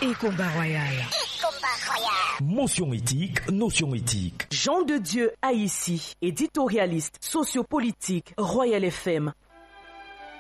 et combat royal. Motion éthique, notion éthique. Jean de Dieu Haïti, éditorialiste, sociopolitique, Royal FM